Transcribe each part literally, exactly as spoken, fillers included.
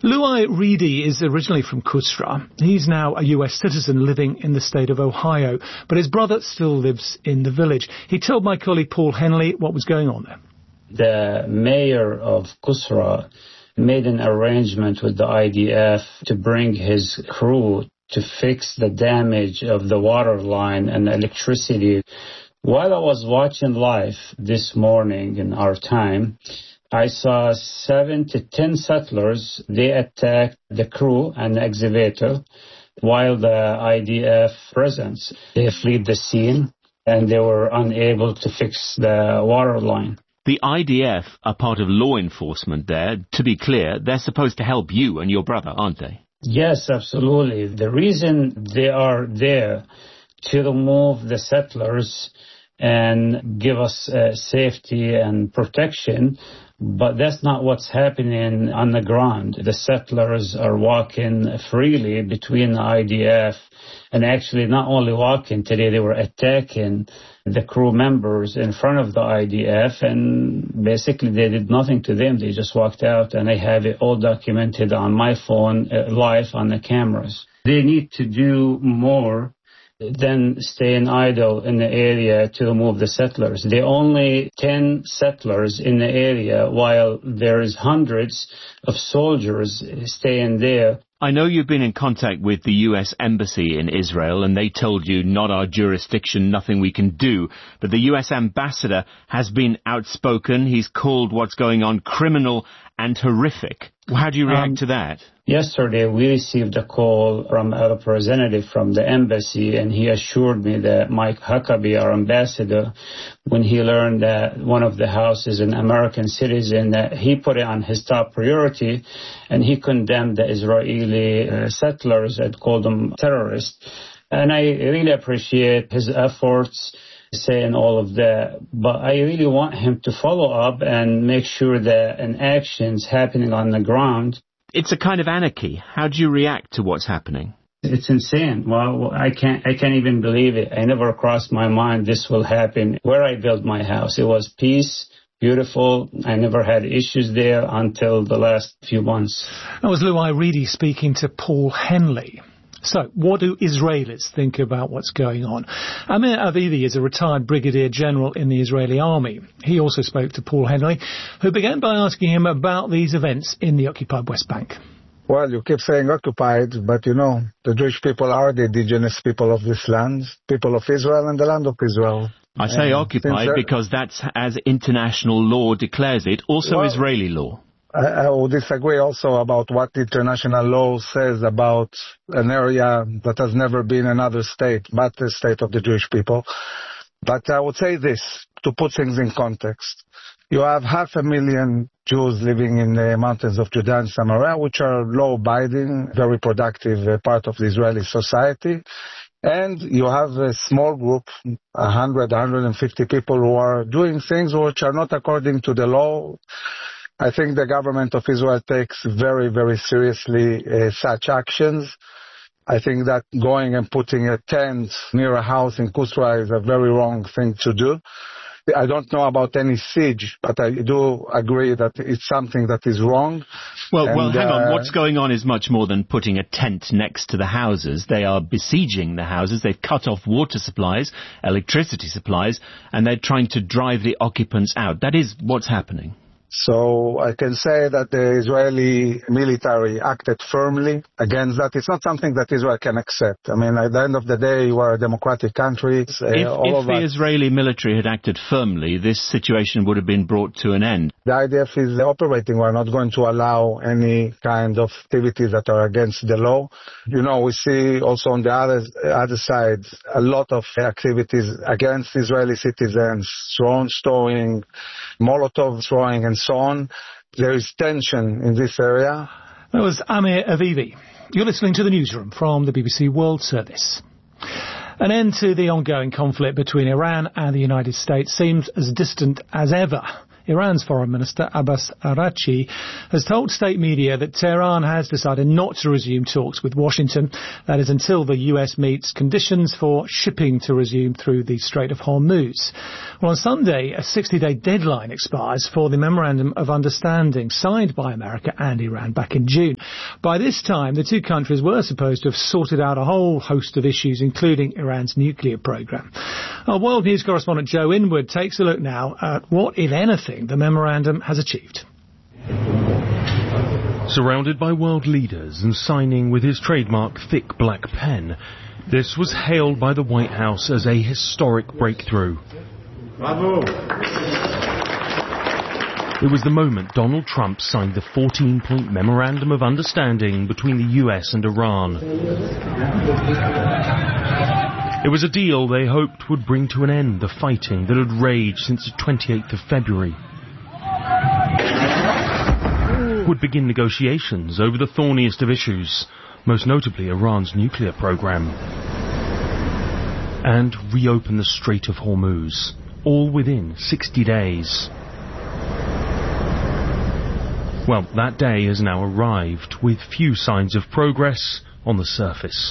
Louai Reedy is originally from Kusra. He's now a U S citizen living in the state of Ohio, but his brother still lives in the village. He told my colleague Paul Henley what was going on there. The mayor of Kusra made an arrangement with the I D F to bring his crew to fix the damage of the water line and electricity. While I was watching live this morning in our time, I saw seven to ten settlers. They attacked the crew and the excavator while the I D F presence. They fled the scene and they were unable to fix the water line. The I D F are part of law enforcement there. To be clear, they're supposed to help you and your brother, aren't they? Yes, absolutely. The reason they are there to remove the settlers and give us uh, safety and protection, but that's not what's happening on the ground. The settlers are walking freely between the I D F and actually not only walking today, they were attacking the crew members in front of the I D F, and basically they did nothing to them. They just walked out, and I have it all documented on my phone uh, live on the cameras. They need to do more than staying idle in the area to remove the settlers. There are only ten settlers in the area while there is hundreds of soldiers staying there. I know you've been in contact with the U S Embassy in Israel, and they told you not our jurisdiction, nothing we can do. But the U S ambassador has been outspoken. He's called what's going on criminal and horrific. How do you react um, to that? Yesterday, we received a call from a representative from the embassy, and he assured me that Mike Huckabee, our ambassador, when he learned that one of the houses is an American citizen, that he put it on his top priority, and he condemned the Israeli uh, settlers and called them terrorists. And I really appreciate his efforts saying all of that, but I really want him to follow up and make sure that an action's happening on the ground. It's a kind of anarchy. How do you react to what's happening? It's insane. Well, I can't, I can't even believe it. I never crossed my mind this will happen where I built my house. It was peace, beautiful. I never had issues there until the last few months. That was Louai Reedy speaking to Paul Henley. So, what do Israelis think about what's going on? Amir Avivi is a retired brigadier general in the Israeli army. He also spoke to Paul Henley, who began by asking him about these events in the occupied West Bank. Well, you keep saying occupied, but you know, the Jewish people are the indigenous people of this land, people of Israel and the land of Israel. I say and occupied because that's as international law declares it, also well, Israeli law. I would disagree also about what international law says about an area that has never been another state, but the state of the Jewish people. But I would say this, to put things in context. You have half a million Jews living in the mountains of Judea and Samaria, which are law-abiding, very productive uh, part of the Israeli society. And you have a small group, one hundred, one hundred fifty people who are doing things which are not according to the law. I think the government of Israel takes very, very seriously uh, such actions. I think that going and putting a tent near a house in Kusra is a very wrong thing to do. I don't know about any siege, but I do agree that it's something that is wrong. Well, and, well, hang uh, on. What's going on is much more than putting a tent next to the houses. They are besieging the houses. They've cut off water supplies, electricity supplies, and they're trying to drive the occupants out. That is what's happening. So I can say that the Israeli military acted firmly against that. It's not something that Israel can accept. I mean, at the end of the day, you are a democratic country. Uh, if all if of the that. Israeli military had acted firmly, this situation would have been brought to an end. The I D F is operating. We're not going to allow any kind of activities that are against the law. You know, we see also on the other, other side a lot of activities against Israeli citizens, drone throwing, Molotov throwing, and so on. There is tension in this area. That was Amir Avivi. You're listening to the newsroom from the B B C World Service. An end to the ongoing conflict between Iran and the United States seems as distant as ever. Iran's Foreign Minister Abbas Araghchi has told state media that Tehran has decided not to resume talks with Washington. That is until the U S meets conditions for shipping to resume through the Strait of Hormuz. Well, on Sunday, a sixty-day deadline expires for the Memorandum of Understanding signed by America and Iran back in June. By this time, the two countries were supposed to have sorted out a whole host of issues, including Iran's nuclear program. Our World News correspondent Joe Inwood takes a look now at what, if anything, the memorandum has achieved. Surrounded by world leaders and signing with his trademark thick black pen, this was hailed by the White House as a historic breakthrough. Bravo! It was the moment Donald Trump signed the fourteen-point Memorandum of Understanding between the U S and Iran. It was a deal they hoped would bring to an end the fighting that had raged since the twenty-eighth of February. Would begin negotiations over the thorniest of issues, most notably Iran's nuclear program, and reopen the Strait of Hormuz, all within sixty days. Well, that day has now arrived, with few signs of progress on the surface.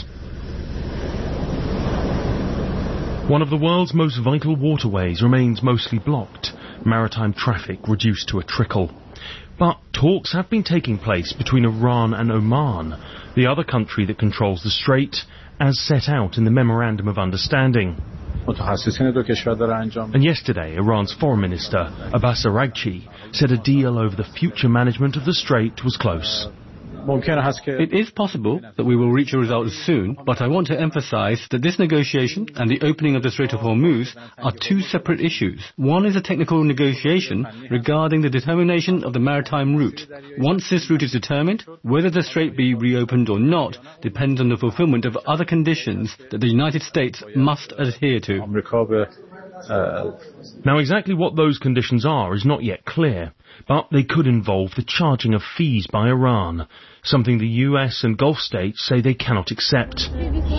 One of the world's most vital waterways remains mostly blocked, maritime traffic reduced to a trickle. But talks have been taking place between Iran and Oman, the other country that controls the strait, as set out in the Memorandum of Understanding. And yesterday, Iran's Foreign Minister, Abbas Araghchi, said a deal over the future management of the strait was close. It is possible that we will reach a result soon, but I want to emphasize that this negotiation and the opening of the Strait of Hormuz are two separate issues. One is a technical negotiation regarding the determination of the maritime route. Once this route is determined, whether the strait be reopened or not depends on the fulfillment of other conditions that the United States must adhere to. Now, exactly what those conditions are is not yet clear, but they could involve the charging of fees by Iran, something the U S and Gulf states say they cannot accept.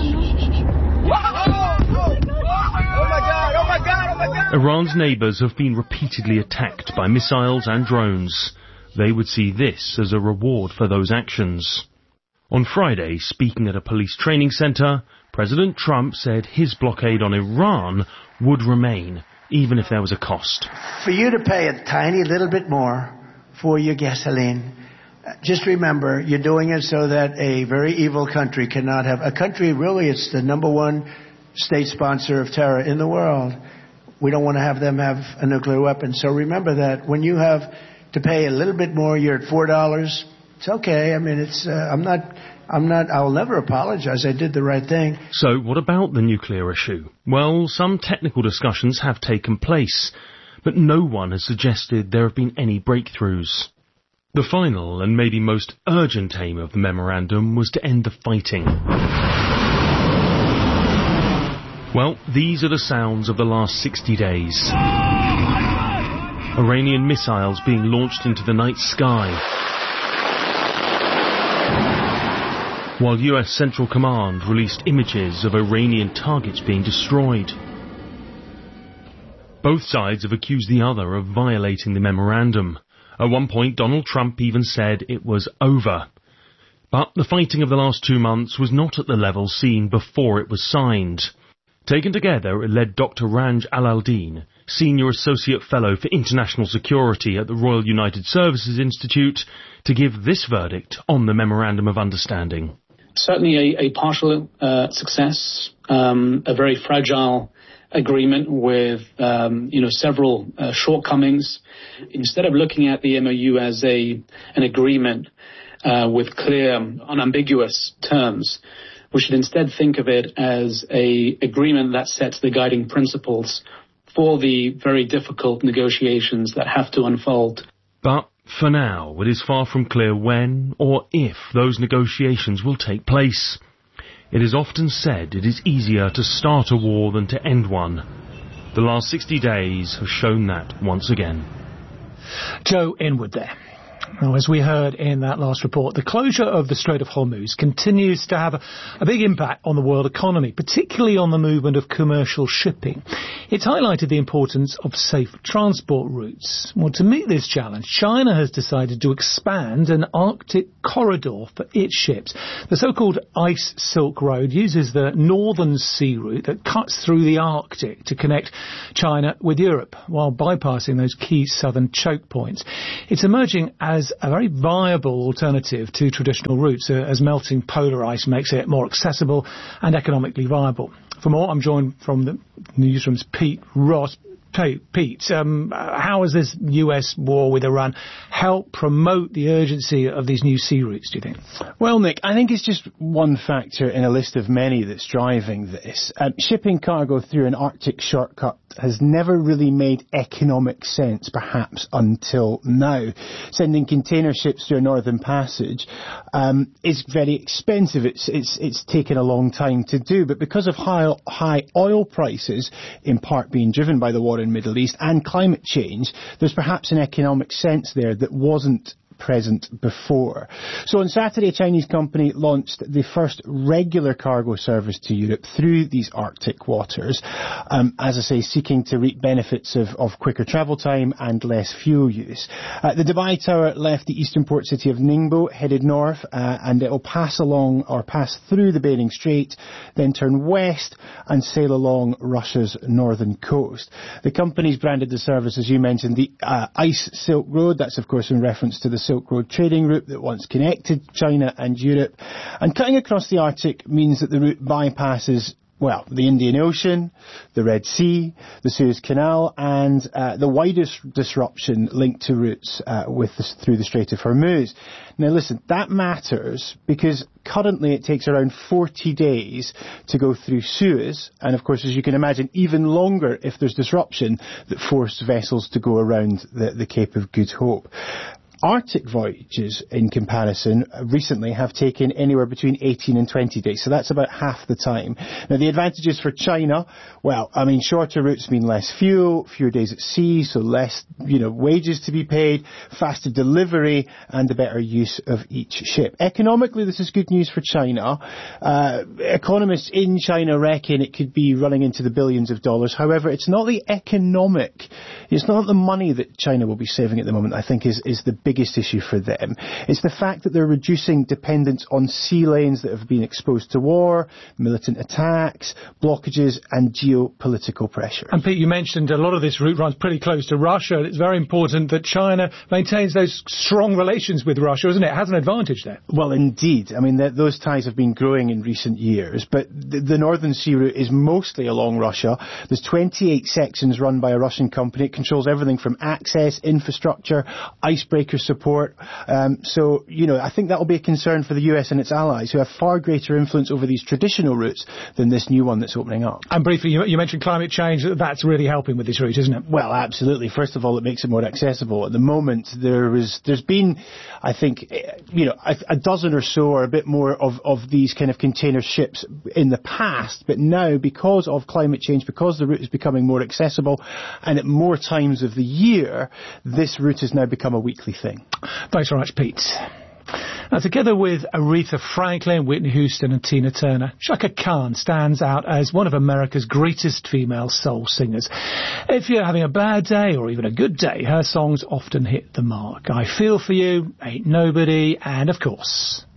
Iran's neighbours have been repeatedly attacked by missiles and drones. They would see this as a reward for those actions. On Friday, speaking at a police training centre, President Trump said his blockade on Iran would remain, even if there was a cost. For you to pay a tiny little bit more for your gasoline, just remember, you're doing it so that a very evil country cannot have... A country, really, it's the number one state sponsor of terror in the world. We don't want to have them have a nuclear weapon. So remember that when you have to pay a little bit more, you're at four dollars. It's okay. I mean, it's... Uh, I'm not... I'm not, I'll never apologize. I did the right thing. So what about the nuclear issue? Well, some technical discussions have taken place, but no one has suggested there have been any breakthroughs. The final and maybe most urgent aim of the memorandum was to end the fighting. Well, these are the sounds of the last sixty days. Iranian missiles being launched into the night sky, while U S Central Command released images of Iranian targets being destroyed. Both sides have accused the other of violating the memorandum. At one point, Donald Trump even said it was over. But the fighting of the last two months was not at the level seen before it was signed. Taken together, it led Doctor Ranj Al-Aldin, Senior Associate Fellow for International Security at the Royal United Services Institute, to give this verdict on the Memorandum of Understanding. Certainly a, a partial uh, success, um, a very fragile agreement with, um, you know, several uh, shortcomings. Instead of looking at the M O U as a an agreement uh, with clear, unambiguous terms, we should instead think of it as a agreement that sets the guiding principles for the very difficult negotiations that have to unfold. But for now, it is far from clear when or if those negotiations will take place. It is often said it is easier to start a war than to end one. The last sixty days have shown that once again. Joe Inwood there. Now, as we heard in that last report, the closure of the Strait of Hormuz continues to have a, a big impact on the world economy, particularly on the movement of commercial shipping. It's highlighted the importance of safe transport routes. Well, to meet this challenge, China has decided to expand an Arctic corridor for its ships. The so-called Ice Silk Road uses the northern sea route that cuts through the Arctic to connect China with Europe, while bypassing those key southern choke points. It's emerging as a very viable alternative to traditional routes, uh, as melting polar ice makes it more accessible and economically viable. For more, I'm joined from the newsroom's Pete Ross. Pete, um, how has this U S war with Iran helped promote the urgency of these new sea routes, do you think? Well, Nick, I think it's just one factor in a list of many that's driving this. Um, shipping cargo through an Arctic shortcut has never really made economic sense, perhaps, until now. Sending container ships through a northern passage um, is very expensive. It's, it's, it's taken a long time to do, but because of high, high oil prices, in part being driven by the war in Middle East and climate change, there's perhaps an economic sense there that wasn't present before. So on Saturday, a Chinese company launched the first regular cargo service to Europe through these Arctic waters, um, as I say, seeking to reap benefits of, of quicker travel time and less fuel use. Uh, the Dubai Tower left the eastern port city of Ningbo, headed north, uh, and it will pass along or pass through the Bering Strait, then turn west and sail along Russia's northern coast. The company's branded the service, as you mentioned, the uh, Ice Silk Road. That's, of course, in reference to the Silk Road trading route that once connected China and Europe. And cutting across the Arctic means that the route bypasses, well, the Indian Ocean, the Red Sea, the Suez Canal, and uh, the widest disruption linked to routes uh, with the, through the Strait of Hormuz. Now listen, that matters because currently it takes around forty days to go through Suez, and of course, as you can imagine, even longer if there's disruption that force vessels to go around the, the Cape of Good Hope. Arctic voyages, in comparison, recently have taken anywhere between eighteen and twenty days, so that's about half the time. Now, the advantages for China, well, I mean, shorter routes mean less fuel, fewer days at sea, so less, you know, wages to be paid, faster delivery, and a better use of each ship. Economically, this is good news for China. Uh, economists in China reckon it could be running into the billions of dollars. However, it's not the economic, it's not the money that China will be saving at the moment, I think, is, is the biggest issue for them. It's the fact that they're reducing dependence on sea lanes that have been exposed to war, militant attacks, blockages and geopolitical pressure. And Pete, you mentioned a lot of this route runs pretty close to Russia. It's very important that China maintains those strong relations with Russia, isn't it? It has an advantage there. Well, indeed. I mean, th- those ties have been growing in recent years, but th- the northern sea route is mostly along Russia. There's twenty-eight sections run by a Russian company. It controls everything from access, infrastructure, icebreaker support. Um, so, you know, I think that will be a concern for the U S and its allies, who have far greater influence over these traditional routes than this new one that's opening up. And briefly, you, you mentioned climate change. That's really helping with this route, isn't it? Well, absolutely. First of all, it makes it more accessible. At the moment, there is, there's been, I think, you know, a, a dozen or so or a bit more of, of these kind of container ships in the past. But now, because of climate change, because the route is becoming more accessible and at more times of the year, this route has now become a weekly thing. Thanks very much, Pete. Now, together with Aretha Franklin, Whitney Houston and Tina Turner, Chaka Khan stands out as one of America's greatest female soul singers. If you're having a bad day or even a good day, her songs often hit the mark. I Feel For You, Ain't Nobody, and of course,